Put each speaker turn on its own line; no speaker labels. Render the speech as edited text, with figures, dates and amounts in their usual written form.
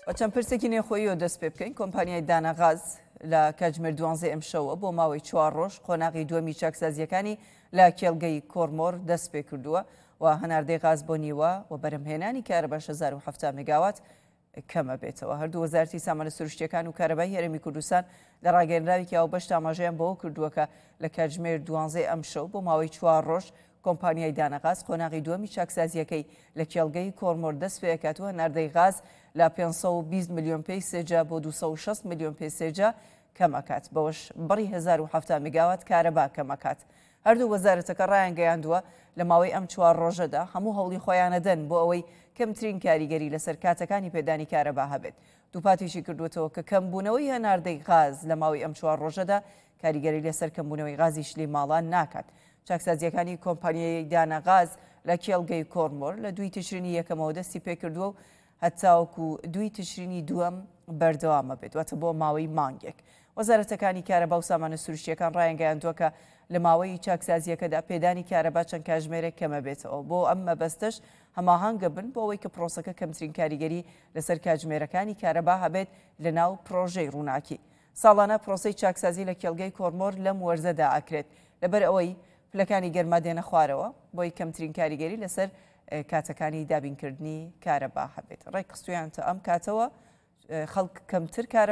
چەند پرسێکی نێخۆییەوە دەست پێ بکەین. کۆمپانیای دانەغاز لە کاتژمێر 12 ئەمشەوە بۆ ماوەی 4 ڕۆژ قۆناغی دووەمی چاکسازیەکانی لە کێڵگەی کۆرمۆر دەست پێ کردووە و هەناردەی غاز بۆ نیوە و بەرهەمهێنانی کارەبا 1070 مگاوات کەمە بێتەوە. هەردوو وەزارەتی سامانە سروشتیەکان و کارەبای هەرێمی کوردستان لە ڕاگەیەنراوێکی ئاوبەش ئاماژەیان بەوە کردووە کە لە کاتژمێر 12 ئەمشەو بۆ ماوەی 4 ڕۆژ کۆمپانیای دانەغاز قۆناغی دووەمی چاکسازیەکەی لە کێڵگەی کۆرمۆر دەست پێ دەکاتەوە. هەناردەی غاز لە 520 میلیۆن پێی سێجا بۆ 260 میلیۆن پێی سێجا کەمەکات، بەوەش بڕی 1070 میگاوات کارەبا کەمەکات. هەردوو وەزارەتەکە ڕایانگەیاندووە لە ماوەی ئەم 4 ڕۆژەدا هەموو هەوڵی خۆیانەدەن بۆ ئەوەی کەمترین کاریگەری لەسەر کاتەکانی پێدانی کارەبا هەبێت. دووپاتیشی کردوێتەوە کە کەمبوونەوەی هەناردەی غاز لە ماوەی ئەم 4 ڕۆژەدا کاریگەری لەسەر کەمبوونەوەی غازی شلی ماڵان ناکات. چاکسازیەکانی کۆمپانیای دانەغاز لە کێڵگەی کۆرمۆر لە 2 تشرینی یەکەمەوە دەستی پێکردووە و هەتاوەکو 2 تشرینی دووەم بەردەوامە بێت، واتە بۆ ماوەی مانگێک. وەزارەتەکانی کارەبا و سامانە سروشتیەکان ڕایانگەیاندووە کە لە ماوەی چاکسازیەکەدا پێدانی کارەبا چەند کاتژمێرێک کەمە بێتەوە. بۆ ئەم مەبەستەش هەماهەنگە بن بۆ ئەوەی کە پرۆسەکە کەمترین کاریگەری لەسەر کاتژمێرەکانی کارەبا هەبێت لە ناو پرۆژەی ڕووناکی. ساڵانە پرۆسەی چاکسازی لە کێڵگەی کۆرمۆر لەم وەرزەدا ئەکرێت لەبەر ئەوەی پلەکانی گەرما دێنە خوارەوە بۆی کەمترین کاریگەری لەسەر کاتەکانی دابینکردنی کارەبا هەبێت. ڕێک قستویان تا ئەم کاتەوە خەڵک کەمتر کارە